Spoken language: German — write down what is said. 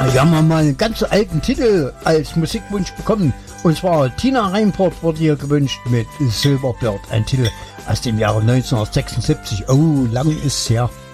Wir haben mal einen ganz alten Titel als Musikwunsch bekommen. Und zwar Tina Reinport wurde hier gewünscht mit Silverbird. Ein Titel aus dem Jahre 1976. Oh, lang ist's her.